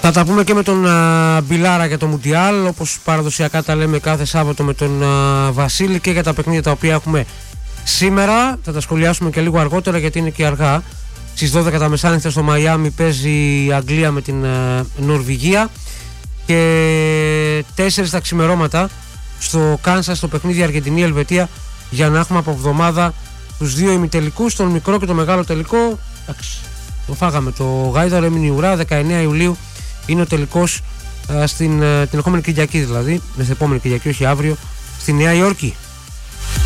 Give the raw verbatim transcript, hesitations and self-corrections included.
Θα τα πούμε και με τον α, Μπιλάρα για το Μουντιάλ, όπως παραδοσιακά τα λέμε κάθε Σάββατο με τον α, Βασίλη, και για τα παιχνίδια τα οποία έχουμε σήμερα. Θα τα σχολιάσουμε και λίγο αργότερα γιατί είναι και αργά. Στις δώδεκα τα μεσάνυχτα στο Μαϊάμι παίζει η Αγγλία με την α, Νορβηγία, και τέσσερις τα ξημερώματα στο Κάνσας στο παιχνίδι Αργεντινή-Ελβετία, για να έχουμε από εβδομάδα τους δύο ημιτελικούς, τον μικρό και το μεγάλο τελικό. Εντάξει, το φάγαμε το γάιδαρο, έμεινε η ουρά. Δεκαεννέα Ιουλίου είναι ο τελικός, στην, την επόμενη Κυριακή, δηλαδή, με την επόμενη Κυριακή, όχι αύριο, στη Νέα Υόρκη.